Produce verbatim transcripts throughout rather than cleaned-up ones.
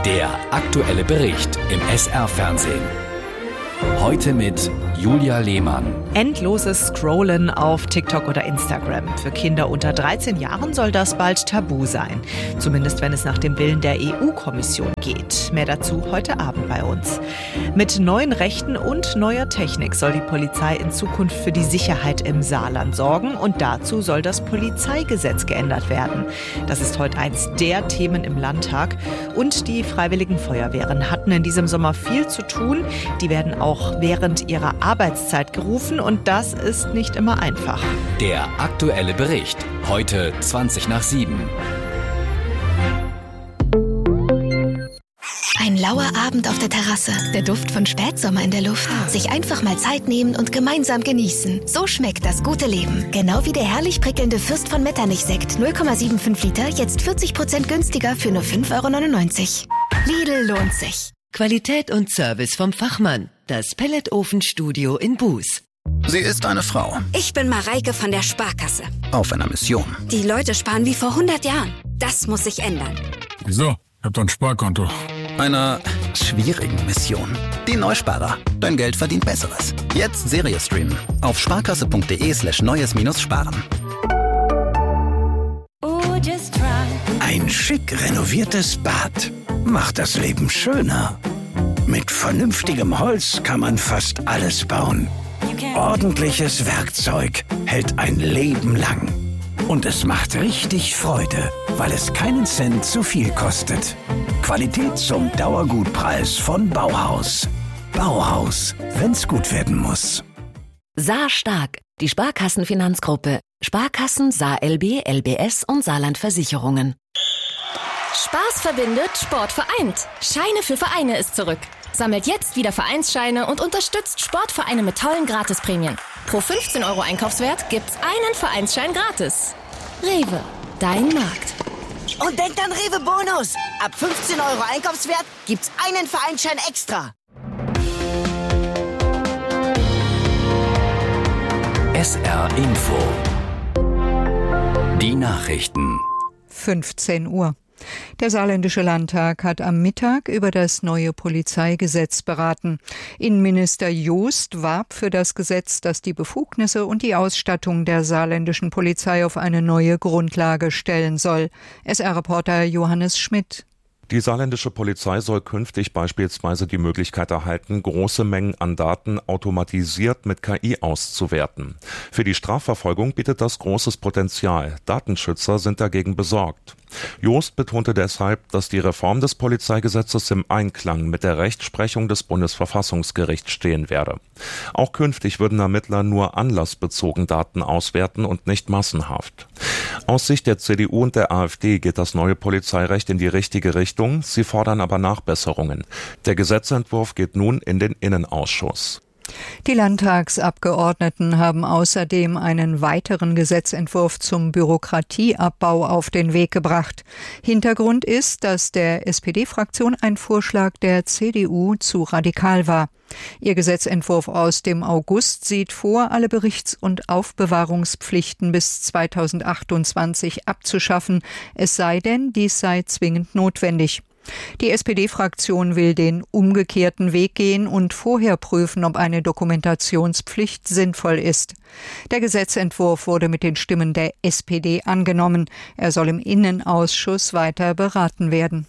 Der aktuelle Bericht im S R-Fernsehen. Heute mit Julia Lehmann. Endloses Scrollen auf TikTok oder Instagram. Für Kinder unter dreizehn Jahren soll das bald tabu sein. Zumindest wenn es nach dem Willen der E U-Kommission geht. Mehr dazu heute Abend bei uns. Mit neuen Rechten und neuer Technik soll die Polizei in Zukunft für die Sicherheit im Saarland sorgen. Und dazu soll das Polizeigesetz geändert werden. Das ist heute eins der Themen im Landtag. Und die Freiwilligen Feuerwehren hatten in diesem Sommer viel zu tun. Die werden auch während ihrer Arbeitszeit gerufen und das ist nicht immer einfach. Der aktuelle Bericht, heute zwanzig nach sieben. Ein lauer Abend auf der Terrasse, der Duft von Spätsommer in der Luft. Sich einfach mal Zeit nehmen und gemeinsam genießen. So schmeckt das gute Leben. Genau wie der herrlich prickelnde Fürst von Metternich-Sekt, null Komma fünfundsiebzig Liter, jetzt vierzig Prozent günstiger für nur fünf Euro neunundneunzig. Lidl lohnt sich. Qualität und Service vom Fachmann. Das Pelletofenstudio in Buß. Sie ist eine Frau. Ich bin Mareike von der Sparkasse. Auf einer Mission. Die Leute sparen wie vor hundert Jahren. Das muss sich ändern. Wieso? Ich hab doch ein Sparkonto. Einer schwierigen Mission. Die Neusparer. Dein Geld verdient Besseres. Jetzt Serie streamen. Auf sparkasse.de slash neues minus sparen. Ein schick renoviertes Bad macht das Leben schöner. Mit vernünftigem Holz kann man fast alles bauen. Ordentliches Werkzeug hält ein Leben lang. Und es macht richtig Freude, weil es keinen Cent zu viel kostet. Qualität zum Dauergutpreis von Bauhaus. Bauhaus, wenn's gut werden muss. Saar stark, die Sparkassenfinanzgruppe. Sparkassen, Saar L B, L B S und Saarland Versicherungen. Spaß verbindet, Sport vereint. Scheine für Vereine ist zurück. Sammelt jetzt wieder Vereinsscheine und unterstützt Sportvereine mit tollen Gratisprämien. Pro fünfzehn Euro Einkaufswert gibt's einen Vereinsschein gratis. Rewe, dein Markt. Und denkt an Rewe Bonus. Ab fünfzehn Euro Einkaufswert gibt's einen Vereinsschein extra. S R Info. Die Nachrichten. fünfzehn Uhr. Der Saarländische Landtag hat am Mittag über das neue Polizeigesetz beraten. Innenminister Joost warb für das Gesetz, das die Befugnisse und die Ausstattung der saarländischen Polizei auf eine neue Grundlage stellen soll. S R-Reporter Johannes Schmidt. Die saarländische Polizei soll künftig beispielsweise die Möglichkeit erhalten, große Mengen an Daten automatisiert mit K I auszuwerten. Für die Strafverfolgung bietet das großes Potenzial. Datenschützer sind dagegen besorgt. Joost betonte deshalb, dass die Reform des Polizeigesetzes im Einklang mit der Rechtsprechung des Bundesverfassungsgerichts stehen werde. Auch künftig würden Ermittler nur anlassbezogen Daten auswerten und nicht massenhaft. Aus Sicht der C D U und der AfD geht das neue Polizeirecht in die richtige Richtung. Sie fordern aber Nachbesserungen. Der Gesetzentwurf geht nun in den Innenausschuss. Die Landtagsabgeordneten haben außerdem einen weiteren Gesetzentwurf zum Bürokratieabbau auf den Weg gebracht. Hintergrund ist, dass der S P D-Fraktion ein Vorschlag der C D U zu radikal war. Ihr Gesetzentwurf aus dem August sieht vor, alle Berichts- und Aufbewahrungspflichten bis zweitausendachtundzwanzig abzuschaffen, es sei denn, dies sei zwingend notwendig. Die S P D-Fraktion will den umgekehrten Weg gehen und vorher prüfen, ob eine Dokumentationspflicht sinnvoll ist. Der Gesetzentwurf wurde mit den Stimmen der S P D angenommen. Er soll im Innenausschuss weiter beraten werden.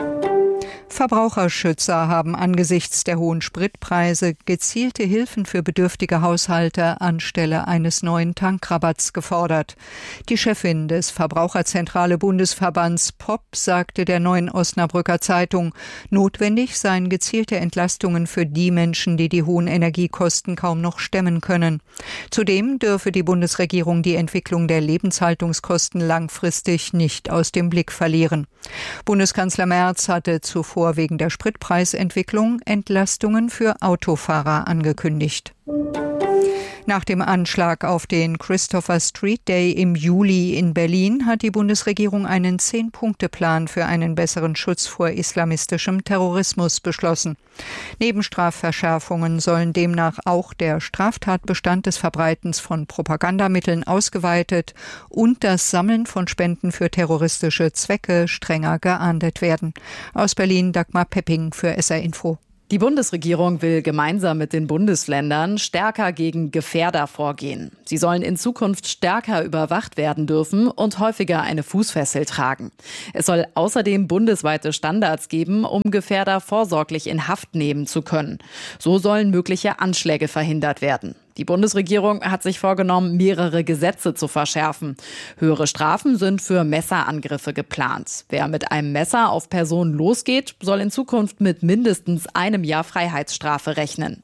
Verbraucherschützer haben angesichts der hohen Spritpreise gezielte Hilfen für bedürftige Haushalte anstelle eines neuen Tankrabatts gefordert. Die Chefin des Verbraucherzentrale Bundesverbands P O P sagte der Neuen Osnabrücker Zeitung, notwendig seien gezielte Entlastungen für die Menschen, die die hohen Energiekosten kaum noch stemmen können. Zudem dürfe die Bundesregierung die Entwicklung der Lebenshaltungskosten langfristig nicht aus dem Blick verlieren. Bundeskanzler Merz hatte zuvor wegen der Spritpreisentwicklung Entlastungen für Autofahrer angekündigt. Nach dem Anschlag auf den Christopher Street Day im Juli in Berlin hat die Bundesregierung einen Zehn-Punkte-Plan für einen besseren Schutz vor islamistischem Terrorismus beschlossen. Neben Strafverschärfungen sollen demnach auch der Straftatbestand des Verbreitens von Propagandamitteln ausgeweitet und das Sammeln von Spenden für terroristische Zwecke strenger geahndet werden. Aus Berlin Dagmar Pepping für S R Info. Die Bundesregierung will gemeinsam mit den Bundesländern stärker gegen Gefährder vorgehen. Sie sollen in Zukunft stärker überwacht werden dürfen und häufiger eine Fußfessel tragen. Es soll außerdem bundesweite Standards geben, um Gefährder vorsorglich in Haft nehmen zu können. So sollen mögliche Anschläge verhindert werden. Die Bundesregierung hat sich vorgenommen, mehrere Gesetze zu verschärfen. Höhere Strafen sind für Messerangriffe geplant. Wer mit einem Messer auf Personen losgeht, soll in Zukunft mit mindestens einem Jahr Freiheitsstrafe rechnen.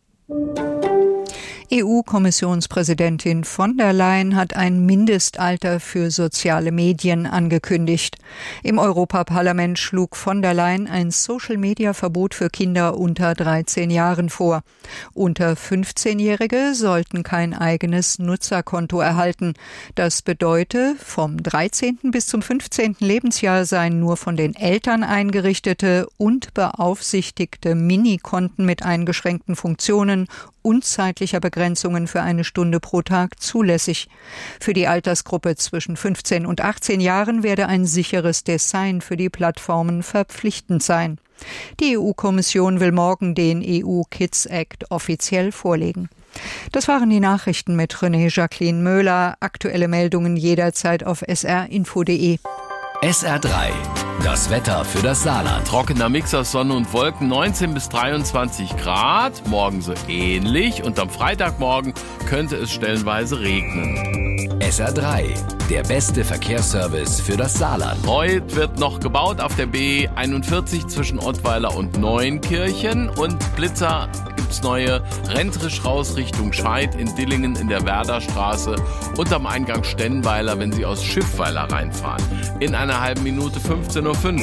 E U-Kommissionspräsidentin von der Leyen hat ein Mindestalter für soziale Medien angekündigt. Im Europaparlament schlug von der Leyen ein Social-Media-Verbot für Kinder unter dreizehn Jahren vor. Unter fünfzehnjährige sollten kein eigenes Nutzerkonto erhalten. Das bedeute, vom dreizehnten bis zum fünfzehnten Lebensjahr seien nur von den Eltern eingerichtete und beaufsichtigte Minikonten mit eingeschränkten Funktionen und zeitlicher Begrenzungen für eine Stunde pro Tag zulässig. Für die Altersgruppe zwischen fünfzehn und achtzehn Jahren werde ein sicheres Design für die Plattformen verpflichtend sein. Die E U-Kommission will morgen den E U Kids Act offiziell vorlegen. Das waren die Nachrichten mit René Jacqueline Möhler. Aktuelle Meldungen jederzeit auf s r info punkt d e. S R drei. Das Wetter für das Saarland. Trockener Mix aus Sonne und Wolken, neunzehn bis dreiundzwanzig Grad. Morgen so ähnlich und am Freitagmorgen könnte es stellenweise regnen. S R drei. Der beste Verkehrsservice für das Saarland. Heute wird noch gebaut auf der B einundvierzig zwischen Ottweiler und Neuenkirchen. Und Blitzer gibt's neue Rentrisch raus Richtung Scheid in Dillingen in der Werderstraße und am Eingang Stennweiler, wenn Sie aus Schiffweiler reinfahren. In einer halben Minute fünfzehn Uhr fünf.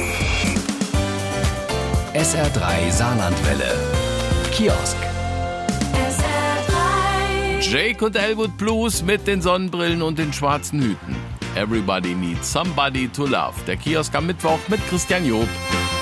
S R drei Saarlandwelle. Kiosk. S R drei. Jake und Elwood Blues mit den Sonnenbrillen und den schwarzen Hüten. Everybody needs somebody to love. Der Kiosk am Mittwoch mit Christian Job.